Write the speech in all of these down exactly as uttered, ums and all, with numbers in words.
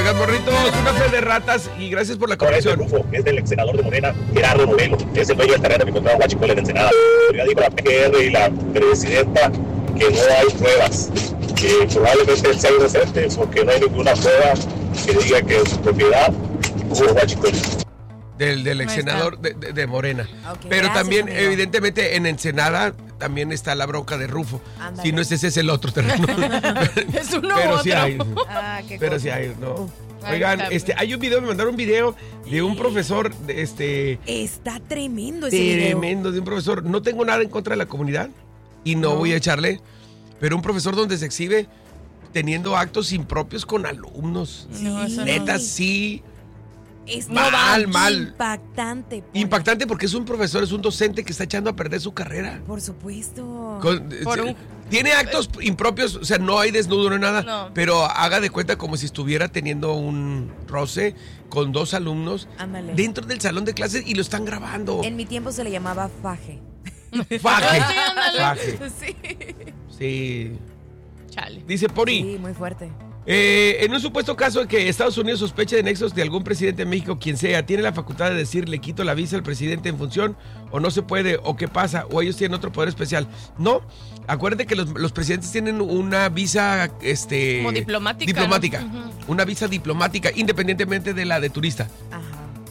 Morritos, una fe de ratas y gracias por la corrección. Es del ex senador de Morena, Gerardo Moreno. Es el dueño del terreno que encontraba Huachicol en Ensenada. Ya dijo la P G R y la presidenta que no hay pruebas, que probablemente sea inocente porque no hay ninguna prueba que diga que en su propiedad hubo Huachicol. Del, del ex senador de, de, de Morena. Okay, pero gracias, también, amigo. Evidentemente, en Ensenada también está la bronca de Rufo. Ándale. Si no es ese, es el otro terreno. Es uno pero otro. sí hay. Ah, qué Pero cosa. sí hay, no. Ay, Oigan, está este, hay un video, me mandaron un video de un profesor, de este, Está tremendo ese video. tremendo, de un profesor. No tengo nada en contra de la comunidad y no, No. voy a echarle, pero un profesor donde se exhibe teniendo actos impropios con alumnos. No, eso no. Neta, sí. Es Mal, mal. impactante. Poli. Impactante porque es un profesor, es un docente que está echando a perder su carrera. Por supuesto. Con- Por se- un- Tiene actos impropios, o sea, no hay desnudo, no hay nada, No. pero haga de cuenta como si estuviera teniendo un roce con dos alumnos Ándale. dentro del salón de clases y lo están grabando. En mi tiempo se le llamaba faje. Faje. Sí, ándale. Faje. Sí. Sí. Chale. Dice Pori, Sí, muy fuerte. eh, en un supuesto caso de que Estados Unidos sospeche de nexos de algún presidente de México, quien sea, ¿tiene la facultad de decir le quito la visa al presidente en función o no se puede o qué pasa o ellos tienen otro poder especial? No, acuérdate que los, los presidentes tienen una visa este, Como diplomática, diplomática, ¿no? Ujú. una visa diplomática Ah. independientemente de la de turista. Ajá.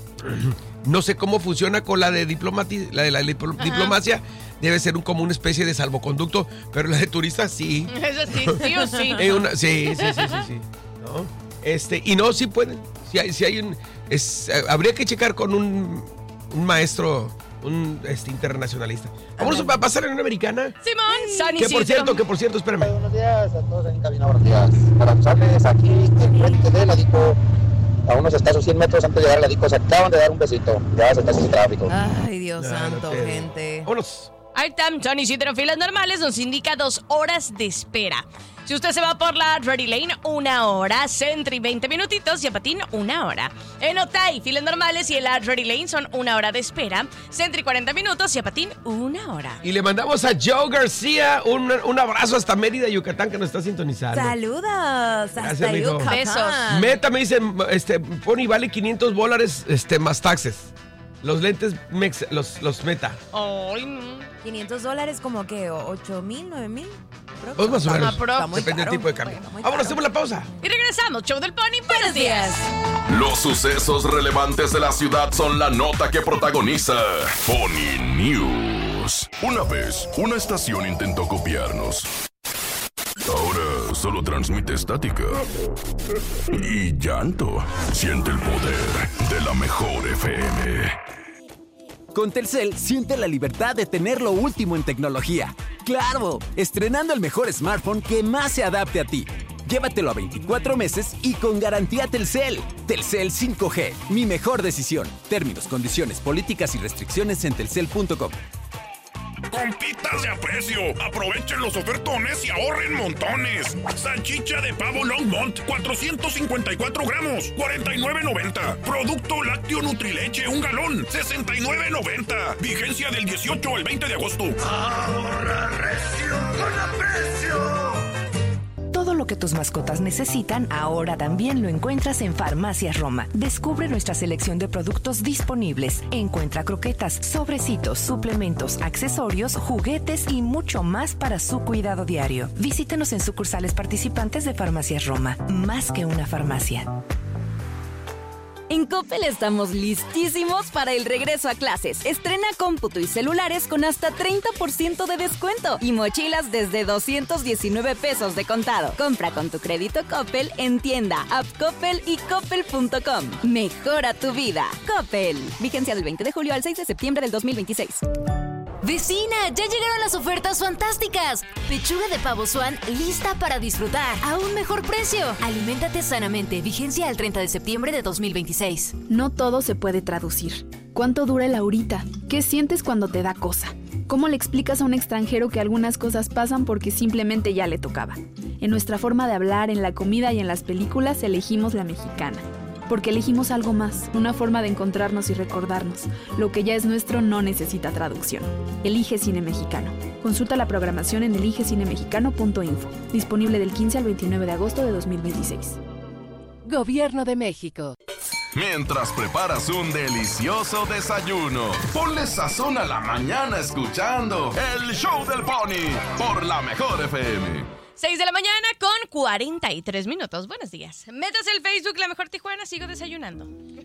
No sé cómo funciona con la de, diplomati- la de la diplo- diplomacia, debe ser un, como una especie de salvoconducto, pero la de turista sí. Eso sí, sí o sí. Eh, una- sí, sí, sí, sí, sí. ¿No? Este, y no, sí pueden. Si hay, si hay un. Es, eh, habría que checar con un, un maestro, un este, internacionalista. Vamos a pasar en una americana. Simón, San Que por Isidro. cierto, que por cierto, espérame. Buenos días a todos en cabina, buenos días. Para usarles aquí enfrente de la Dico, a unos escasos cien metros antes de llegar a la Dico, se acaban de dar un besito. Ya se está sin tráfico. Ay, Dios No, no santo, te- gente. Vámonos. Ahí está, San Isidro, filas normales, nos indica dos horas de espera. Si usted se va por la Ready Lane, una hora. Sentry, veinte minutitos. Y a Patín, una hora. En Otay, filas normales y en la Ready Lane son una hora de espera. Sentry, cuarenta minutos. Y a Patín, una hora. Y le mandamos a Joe García un, un abrazo hasta Mérida, Yucatán, que nos está sintonizando. Saludos. Hasta Gracias, mijo. Yucatán. Besos. Meta me dice, este, Pony vale quinientos dólares este, más taxes. Los lentes Mex, los, los Meta. Ay, no. quinientos dólares, como que ocho mil, nueve mil. Pues más o menos. Está muy Depende del caro. tipo de cambio. Está muy Vámonos, caro. hacemos la pausa. Y regresamos, show del Pony. Buenos días. Los sucesos relevantes de la ciudad son la nota que protagoniza Pony News. Una vez, una estación intentó copiarnos. Ahora solo transmite estática y llanto. Siente el poder de la mejor F M. Con Telcel, siente la libertad de tener lo último en tecnología. ¡Claro! Estrenando el mejor smartphone que más se adapte a ti. Llévatelo a veinticuatro meses y con garantía Telcel. Telcel cinco G, mi mejor decisión. Términos, condiciones, políticas y restricciones en telcel punto com. Compitas de aprecio, aprovechen los ofertones y ahorren montones. Salchicha de pavo Longmont, cuatrocientos cincuenta y cuatro gramos, cuarenta y nueve noventa. Producto lácteo Nutrileche, un galón, sesenta y nueve noventa. Vigencia del dieciocho al veinte de agosto. Ahorra recio con aprecio. Todo lo que tus mascotas necesitan, ahora también lo encuentras en Farmacias Roma. Descubre nuestra selección de productos disponibles. Encuentra croquetas, sobrecitos, suplementos, accesorios, juguetes y mucho más para su cuidado diario. Visítenos en sucursales participantes de Farmacias Roma. Más que una farmacia. En Coppel estamos listísimos para el regreso a clases. Estrena cómputo y celulares con hasta treinta por ciento de descuento y mochilas desde doscientos diecinueve pesos de contado. Compra con tu crédito Coppel en tienda, app Coppel y coppel punto com. Mejora tu vida. Coppel. Vigencia del veinte de julio al seis de septiembre del dos mil veintiséis. Vecina, ya llegaron las ofertas fantásticas. Pechuga de pavo Swan lista para disfrutar a un mejor precio. Aliméntate sanamente. Vigencia al treinta de septiembre de dos mil veintiséis. No todo se puede traducir. ¿Cuánto dura el ahorita? ¿Qué sientes cuando te da cosa? ¿Cómo le explicas a un extranjero que algunas cosas pasan porque simplemente ya le tocaba? En nuestra forma de hablar, en la comida y en las películas elegimos la mexicana. Porque elegimos algo más, una forma de encontrarnos y recordarnos. Lo que ya es nuestro no necesita traducción. Elige Cine Mexicano. Consulta la programación en elige cine mexicano punto info. Disponible del quince al veintinueve de agosto de dos mil veintiséis. Gobierno de México. Mientras preparas un delicioso desayuno, ponle sazón a la mañana escuchando el Show del Pony por la Mejor F M. seis de la mañana con cuarenta y tres minutos. Buenos días. Métase el Facebook La Mejor Tijuana, sigo desayunando.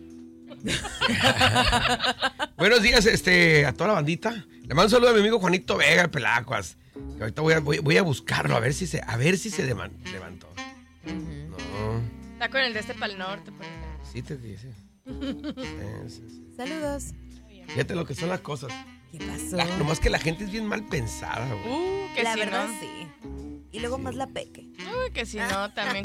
Buenos días este, a toda la bandita. Le mando un saludo a mi amigo Juanito Vega, el Pelacuas. Que ahorita voy a, voy, voy a buscarlo, a ver si se, a ver si se deman, levantó. Uh-huh. No. Está con el de este pal norte. Pues. Sí, te dije. Sí, sí, sí. Saludos. Fíjate lo que son las cosas. ¿Qué pasó? La, nomás que la gente es bien mal pensada, güey. Uh, que la si verdad, no. sí. Y luego más la peque. Uy, que si no, también